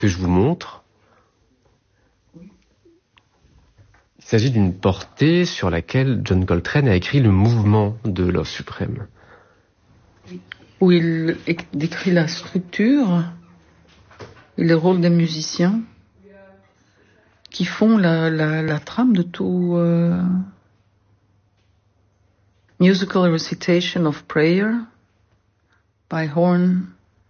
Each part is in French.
que je vous montre, il s'agit d'une portée sur laquelle John Coltrane a écrit le mouvement de Love Supreme. Où il décrit la structure et le rôle des musiciens qui font la trame de tout. Musical Recitation of Prayer by Horn.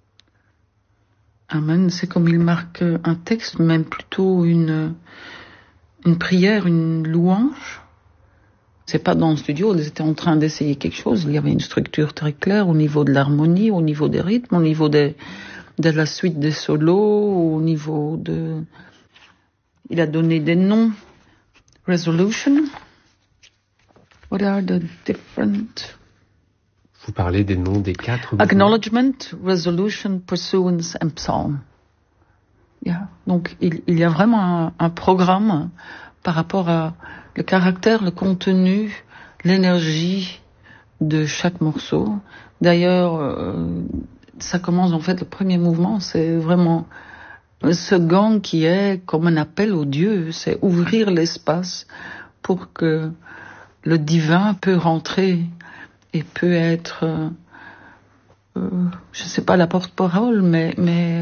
Amen. C'est comme il marque un texte, même plutôt une prière, une louange. C'est pas dans le studio, ils étaient en train d'essayer quelque chose. Il y avait une structure très claire au niveau de l'harmonie, au niveau des rythmes, au niveau de la suite des solos, au niveau de... Il a donné des noms. Resolution. What are the different... Vous parlez des noms des 4... Acknowledgement, resolution, pursuance and psalm. Yeah. Donc, il y a vraiment un programme par rapport à le caractère, le contenu, l'énergie de chaque morceau. D'ailleurs, ça commence en fait, le premier mouvement, c'est vraiment ce gong qui est comme un appel au Dieu, c'est ouvrir l'espace pour que le divin peut rentrer et peut être, je sais pas la porte-parole, mais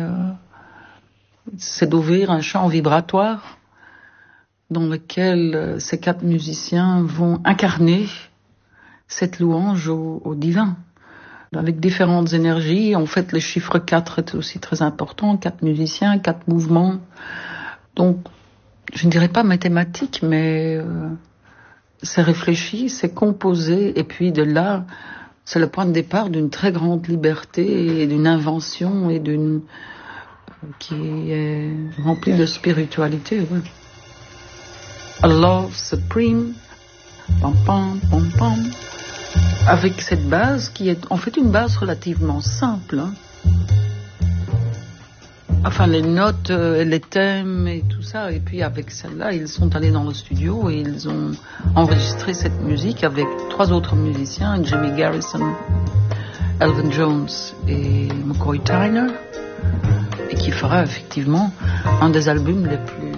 c'est d'ouvrir un champ vibratoire dans lequel ces 4 musiciens vont incarner cette louange au divin. Avec différentes énergies, en fait, le chiffre 4 est aussi très important, 4 musiciens, 4 mouvements. Donc, je ne dirais pas mathématique, mais c'est réfléchi, c'est composé, et puis de là, c'est le point de départ d'une très grande liberté et d'une invention et d'une qui est remplie de spiritualité. Ouais. A Love Supreme, pam pam pam pam, avec cette base qui est en fait une base relativement simple. Hein. Enfin, les notes, les thèmes et tout ça. Et puis avec celle-là, ils sont allés dans le studio et ils ont enregistré cette musique avec 3 autres musiciens, Jimmy Garrison, Elvin Jones et McCoy Tyner, et qui fera effectivement un des albums les plus